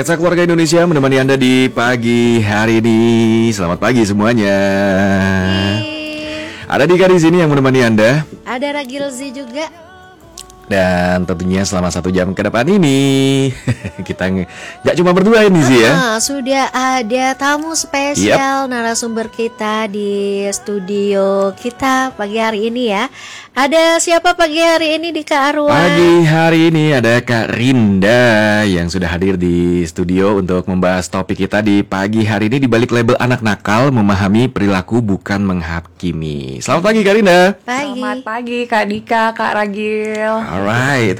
Sketsa Keluarga Indonesia menemani Anda di pagi hari ini. Selamat pagi semuanya. Ada Dika di sini yang menemani Anda. Ada Ragilzi juga. Dan tentunya selama 1 jam ke depan ini kita nggak cuma berdua ini sih ya. Sudah ada tamu spesial narasumber kita di studio kita pagi hari ini ya. Ada siapa pagi hari ini di Kak Arwa? Pagi hari ini ada Kak Rinda yang sudah hadir di studio untuk membahas topik kita di pagi hari ini, di balik label anak nakal, memahami perilaku bukan menghakimi. Selamat pagi Kak Rinda. Pagi. Selamat pagi Kak Dika, Kak Ragil. Alright.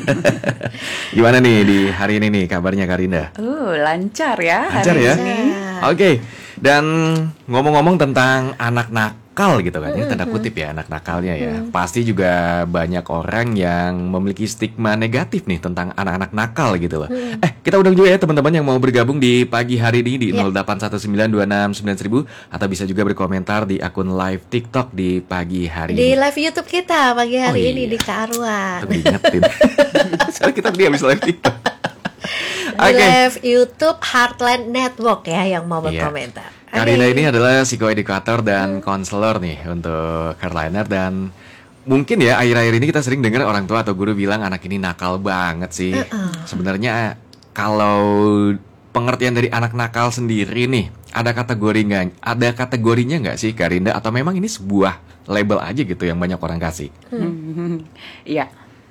Gimana nih di hari ini nih kabarnya Kak Rinda? Lancar ya Lancar hari ya? ini. Oke. Dan ngomong-ngomong tentang anak nakal gitu kan ya, tanda kutip ya, anak nakalnya ya. Pasti juga banyak orang yang memiliki stigma negatif nih tentang anak-anak nakal gitu loh. Kita undang juga ya teman-teman yang mau bergabung di pagi hari ini di 0819269000 atau bisa juga berkomentar di akun live TikTok di pagi hari Di ini. live YouTube kita pagi hari ini iya. di Kak Arwa. Aku diingetin. Soalnya kita tadi habis live TikTok. Di live YouTube Heartland Network ya yang mau Iya. berkomentar. Karina ini adalah psikoedukator dan konselor nih untuk Heartliner, dan mungkin ya akhir-akhir ini kita sering dengar orang tua atau guru bilang anak ini nakal banget sih. Sebenarnya kalau pengertian dari anak nakal sendiri nih, ada kategorinya nggak sih Karinda, atau memang ini sebuah label aja gitu yang banyak orang kasih? Iya.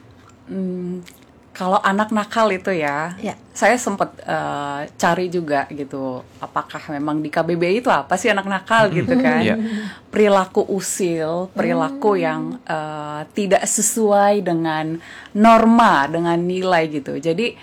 Kalau anak nakal itu ya, saya sempat cari juga gitu, apakah memang di KBBI itu apa sih anak nakal gitu kan? Perilaku usil, perilaku yang tidak sesuai dengan norma, dengan nilai gitu. Jadi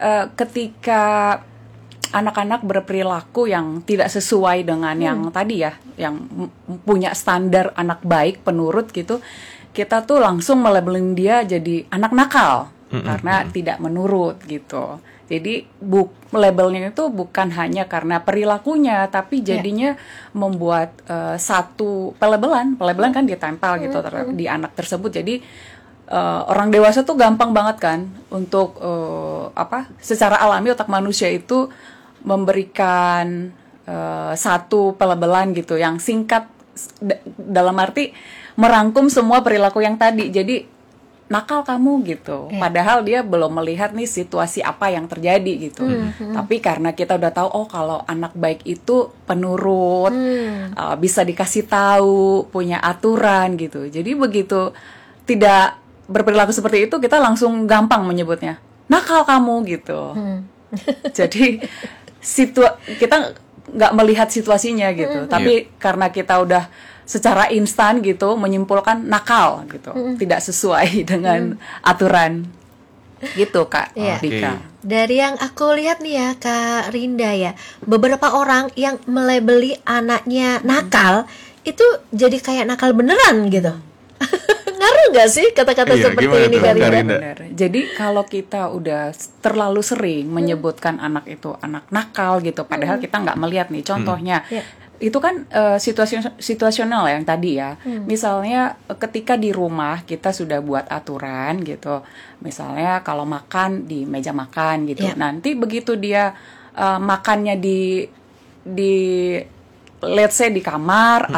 ketika anak-anak berperilaku yang tidak sesuai dengan yang tadi ya, yang punya standar anak baik, penurut gitu, kita tuh langsung melabelin dia jadi anak nakal. Karena tidak menurut gitu. Jadi labelnya itu bukan hanya karena perilakunya, tapi jadinya membuat satu pelabelan kan ditempel gitu di anak tersebut. Jadi orang dewasa tuh gampang banget kan untuk secara alami otak manusia itu memberikan satu pelabelan gitu yang singkat, dalam arti merangkum semua perilaku yang tadi. Jadi nakal kamu gitu, padahal dia belum melihat nih situasi apa yang terjadi gitu. Tapi karena kita udah tahu, oh kalau anak baik itu penurut, bisa dikasih tahu, punya aturan gitu. Jadi begitu tidak berperilaku seperti itu, kita langsung gampang menyebutnya nakal kamu gitu. Jadi kita nggak melihat situasinya gitu. Tapi karena kita udah secara instan gitu menyimpulkan nakal gitu, tidak sesuai dengan aturan gitu Kak Dika. Dari yang aku lihat nih ya Kak Rinda ya, beberapa orang yang melabeli anaknya nakal itu jadi kayak nakal beneran gitu. Ngaruh nggak sih kata-kata seperti ini Kak Rinda? Benar. Jadi kalau kita udah terlalu sering menyebutkan anak itu anak nakal gitu, padahal kita nggak melihat nih contohnya. Itu kan situasional yang tadi ya. Misalnya ketika di rumah kita sudah buat aturan gitu. Misalnya kalau makan di meja makan gitu. Nanti begitu dia makannya di let's say di kamar